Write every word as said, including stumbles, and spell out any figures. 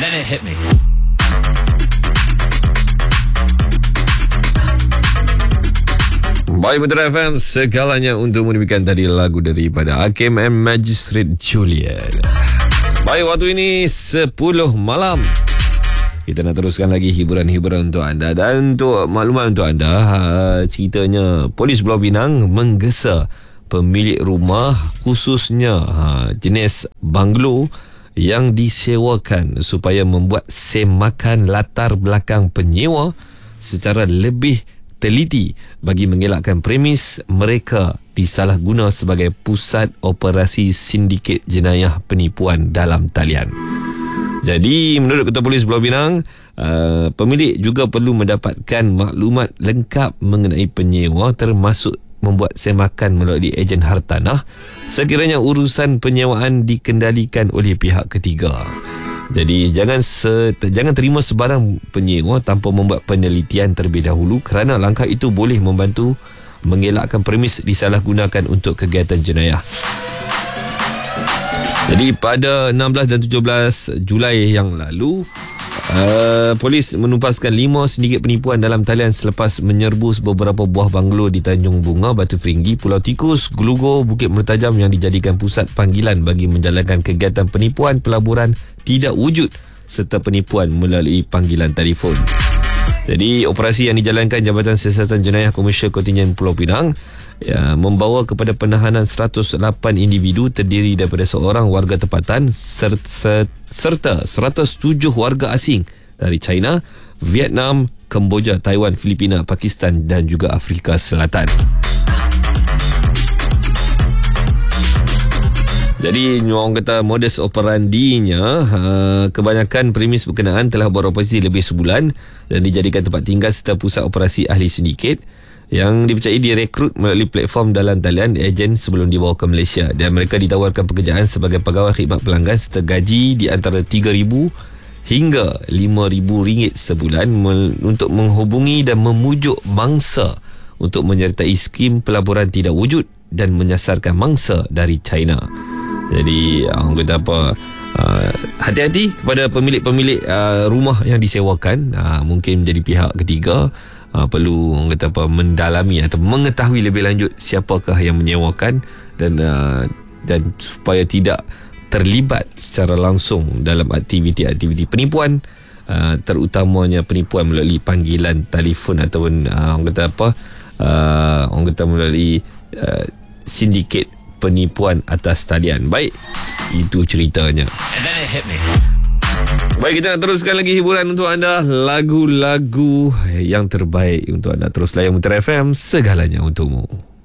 then it hit me. Baik, Putra F M, segalanya untuk mendengarkan tadi lagu daripada Hakim and Magistrate Julian. Baik, waktu ini sepuluh malam. Kita nak teruskan lagi hiburan-hiburan untuk anda. Dan untuk maklumat untuk anda, ceritanya Polis Pulau Pinang menggesa pemilik rumah, khususnya jenis banglo yang disewakan supaya membuat semakan latar belakang penyewa secara lebih teliti bagi mengelakkan premis mereka disalahguna sebagai pusat operasi sindiket jenayah penipuan dalam talian. Jadi, menurut Ketua Polis Pulau Pinang, uh, pemilik juga perlu mendapatkan maklumat lengkap mengenai penyewa, termasuk membuat semakan melalui ejen hartanah sekiranya urusan penyewaan dikendalikan oleh pihak ketiga. Jadi jangan se, jangan terima sebarang penyewa tanpa membuat penelitian terlebih dahulu, kerana langkah itu boleh membantu mengelakkan premis disalahgunakan untuk kegiatan jenayah. Jadi pada enam belas dan tujuh belas Julai yang lalu, uh, polis menumpaskan lima sindiket penipuan dalam talian selepas menyerbu beberapa buah banglo di Tanjung Bunga, Batu Feringgi, Pulau Tikus, Gelugor, Bukit Mertajam yang dijadikan pusat panggilan bagi menjalankan kegiatan penipuan pelaburan tidak wujud serta penipuan melalui panggilan telefon. Jadi operasi yang dijalankan Jabatan Siasatan Jenayah Komersial Kontingen Pulau Pinang ya, membawa kepada penahanan seratus lapan individu terdiri daripada seorang warga tempatan serta, serta seratus tujuh warga asing dari China, Vietnam, Kemboja, Taiwan, Filipina, Pakistan dan juga Afrika Selatan. Jadi orang kata modus operandinya, uh, kebanyakan premis berkenaan telah beroperasi lebih sebulan dan dijadikan tempat tinggal serta pusat operasi ahli sindiket yang dipercayai direkrut melalui platform dalam talian ejen sebelum dibawa ke Malaysia, dan mereka ditawarkan pekerjaan sebagai pegawai khidmat pelanggan serta gaji di antara tiga ribu hingga lima ribu ringgit sebulan untuk menghubungi dan memujuk mangsa untuk menyertai skim pelaburan tidak wujud dan menyasarkan mangsa dari China. Jadi orang kata apa, uh, hati-hati kepada pemilik-pemilik uh, rumah yang disewakan, uh, mungkin menjadi pihak ketiga. Uh, perlu orang kata apa, mendalami atau mengetahui lebih lanjut siapakah yang menyewakan dan uh, dan supaya tidak terlibat secara langsung dalam aktiviti-aktiviti penipuan, uh, terutamanya penipuan melalui panggilan telefon ataupun uh, orang kata apa uh, orang kata melalui uh, sindiket penipuan atas talian. Baik, itu ceritanya. And then it hit me. Baik, kita nak teruskan lagi hiburan untuk anda, lagu-lagu yang terbaik untuk anda. Terus layan Mutiara F M, segalanya untukmu.